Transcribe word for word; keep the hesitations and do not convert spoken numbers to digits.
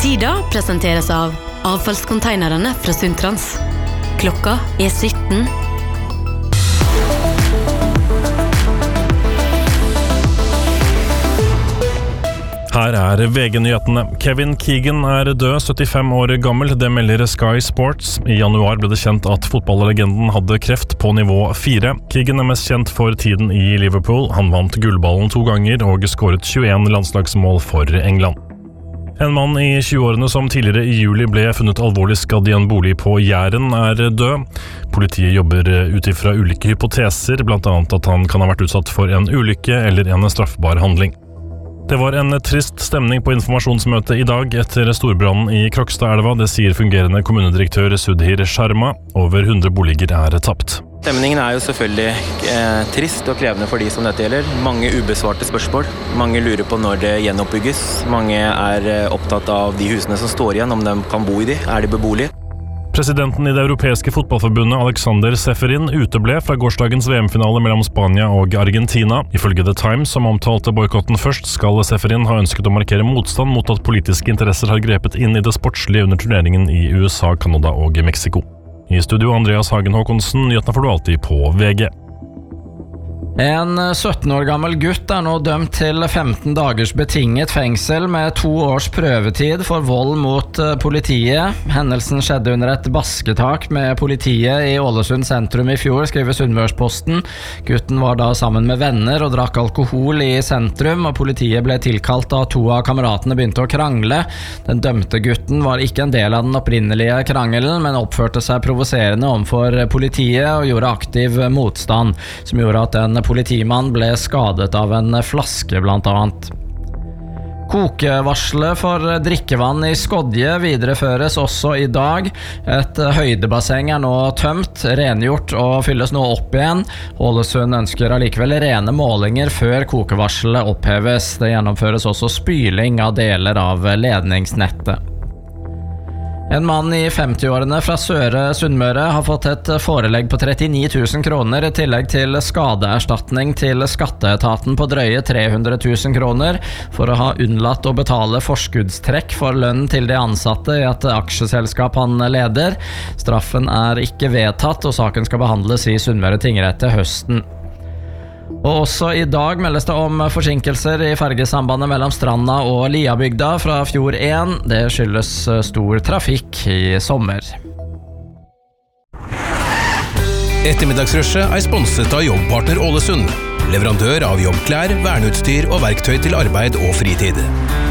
Tida presenteres av avfallskonteinerne fra Sundtrans. Klokka er sytten. Her er V G-nyhetene. Kevin Keegan er død, syttifem år gammel. Det melder Sky Sports. I januar ble det kjent at fotballlegenden hadde kreft på nivå fire. Keegan er mest kjent for tiden i Liverpool. Han vant gullballen to ganger og skåret tjueen landslagsmål for England. En mann i tjueårene som tidligere i juli ble funnet alvorlig skadd i en bolig på Jæren er død. Politiet jobber ut ifra ulike hypoteser, blant annet at han kan ha vært utsatt for en ulykke eller en straffbar handling. Det var en trist stemning på informasjonsmøtet i dag etter storbrannen i Krokstadelva. Det sier fungerende kommunedirektør Sudhir Sharma. Over hundre boliger er tapt. Stemningen er jo selvfølgelig eh, trist og krevende for de som dette gjelder. Mange ubesvarte spørsmål. Mange lurer på når det gjenoppbygges. Mange er eh, opptatt av de husene som står igjen, om de kan bo i de. Er de beboelige? Presidenten i det europeiske fotballforbundet, Alexander Seferin, uteble fra gårsdagens V M-finale mellom Spania og Argentina. Ifølge The Times, som omtalte boykotten først, skal Seferin ha ønsket å markere motstand mot at politiske interesser har grepet inn i det sportslige under turneringen i U S A, Canada og Mexico. I studio Andreas Hagen Håkonsen, nyhetene får du alltid på V G. En sytten år gammel gutt er nå dømt til femten dagers betinget fengsel med to års prøvetid for vold mot politiet. Hendelsen skjedde under et basketak med politiet i Ålesund sentrum i fjor, skriver Sunnmørsposten. Gutten var da sammen med venner og drakk alkohol i sentrum, og politiet ble tilkalt da to av kameratene begynte å krangle. Den dømte gutten var ikke en del av den opprinnelige krangelen, men oppførte seg provoserende overfor politiet og gjorde aktiv motstand, som gjorde at en politimann ble skadet av en flaske blant annet. Kokevarselet for drikkevann i Skodje videreføres også i dag. Et høydebasseng er nå tømt, rengjort og fylles nå opp igjen. Ålesund ønsker allikevel rene målinger før kokevarselet oppheves. Det gjennomføres også spyling av deler av ledningsnettet. En mann i femtiårene fra Søre Sunnmøre har fått et forelegg på trettini tusen kroner i tillegg til skadeerstatning til skatteetaten på drøye tre hundre tusen kroner for å ha unnlatt å betale forskuddstrekk for lønn til de ansatte i et aksjeselskap han leder. Straffen er ikke vedtatt, og saken skal behandles i Sunnmøre tingrett til høsten. Og også i dag meldes det om forsinkelser i fergesambandet mellom Stranda og Liabygda fra Fjord én. Det skyldes stor trafikk i sommer. Ettermiddagsrushet er sponset av Jobbpartner Ålesund, leverandør av jobbklær, verneutstyr og verktøy til arbeid og fritid.